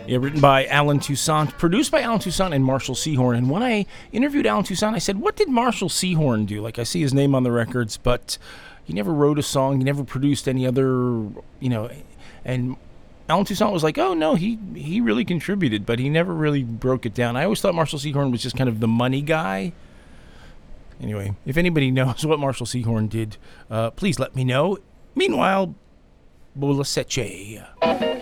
Yeah, written by Alan Toussaint, produced by Alan Toussaint and Marshall Sehorn. And when I interviewed Alan Toussaint, I said, what did Marshall Sehorn do? Like, I see his name on the records, but he never wrote a song. He never produced any other, and Alan Toussaint was like, oh, no, he really contributed, but he never really broke it down. I always thought Marshall Sehorn was just kind of the money guy. Anyway, if anybody knows what Marshall Sehorn did, please let me know. Meanwhile, Bola Seche.